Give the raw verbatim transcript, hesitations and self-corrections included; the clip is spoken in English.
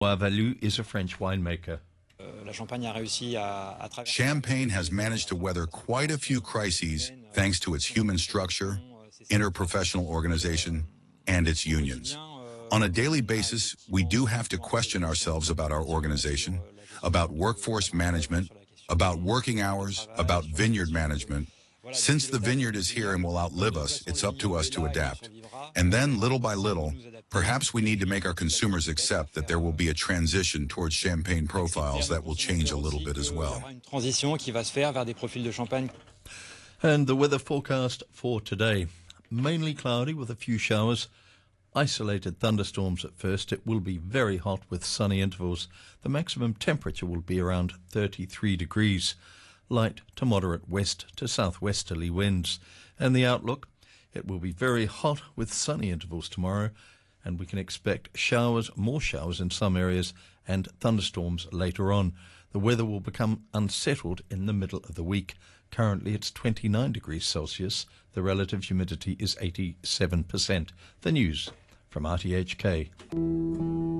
Boisvelu is a French winemaker. Champagne has managed to weather quite a few crises thanks to its human structure, interprofessional organization, and its unions. On a daily basis, we do have to question ourselves about our organization, about workforce management, about working hours, about vineyard management. Since the vineyard is here and will outlive us, it's up to us to adapt. And then, little by little, perhaps we need to make our consumers accept that there will be a transition towards champagne profiles that will change a little bit as well. And the weather forecast for today. Mainly cloudy with a few showers. Isolated thunderstorms at first. It will be very hot with sunny intervals. The maximum temperature will be around thirty-three degrees. Light to moderate west to southwesterly winds. And the outlook, it will be very hot with sunny intervals tomorrow, and we can expect showers, more showers in some areas, and thunderstorms later on. The weather will become unsettled in the middle of the week. Currently it's twenty-nine degrees Celsius. The relative humidity is eighty-seven percent. The news from R T H K.